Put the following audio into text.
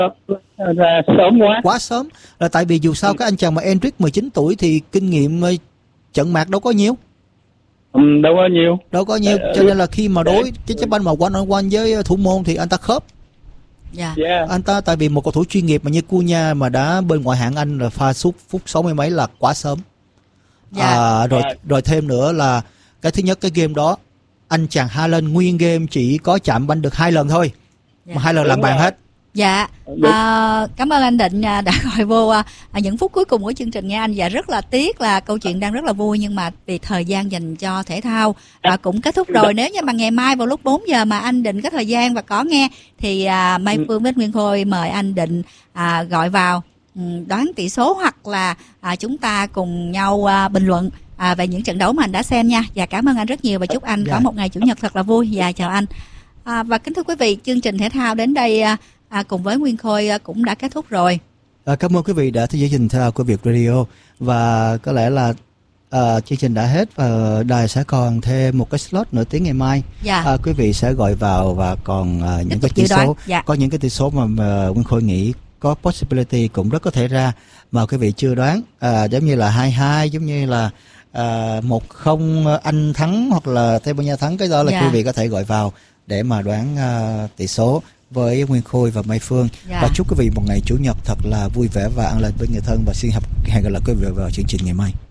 Ra sớm quá. Quá sớm. Là tại vì dù sao cái anh chàng mà Endrick 19 tuổi thì kinh nghiệm trận mạc đâu có nhiều. Đâu có nhiều. Cho nên là khi mà đối cái trái banh mà one on one với thủ môn thì anh ta khớp. Anh ta tại vì một cầu thủ chuyên nghiệp mà như Cunha mà đã bên ngoại hạng Anh là pha sút phút 60 mấy là quá sớm. Rồi thêm nữa là cái thứ nhất, cái game đó anh chàng Haaland nguyên game chỉ có chạm banh được 2 lần thôi, mà 2 lần làm bàn hết. Cảm ơn anh Định đã gọi vô những phút cuối cùng của chương trình nha anh. Và rất là tiếc là câu chuyện đang rất là vui, nhưng mà vì thời gian dành cho thể thao cũng kết thúc rồi. Nếu như mà ngày mai vào lúc 4 giờ mà anh Định có thời gian và có nghe thì Mai Phương với Nguyên Khôi mời anh Định gọi vào đoán tỷ số, hoặc là chúng ta cùng nhau bình luận về những trận đấu mà anh đã xem nha. Và cảm ơn anh rất nhiều và chúc anh có một ngày chủ nhật thật là vui. Và chào anh. Và kính thưa quý vị, chương trình thể thao đến đây cùng với Nguyên Khôi cũng đã kết thúc rồi. Cảm ơn quý vị đã theo dõi chương trình thể thao của Việt Radio, và có lẽ là chương trình đã hết và đài sẽ còn thêm một cái slot nửa tiếng ngày mai. Quý vị sẽ gọi vào và còn những cái tỷ số, có những cái tỷ số mà Nguyên Khôi nghĩ có possibility cũng rất có thể ra mà quý vị chưa đoán, giống như là 2-2, giống như là 1-0 Anh thắng hoặc là Tây Ban Nha thắng. Cái đó là quý vị có thể gọi vào để mà đoán tỷ số với Nguyên Khôi và Mai Phương. Và chúc quý vị một ngày chủ nhật thật là vui vẻ và an lành với người thân, và xin hẹn gặp lại quý vị vào chương trình ngày mai.